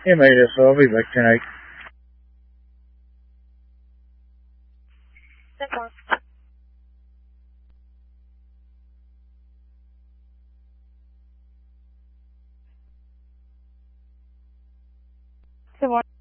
He made it, so I'll be back tonight. Good morning.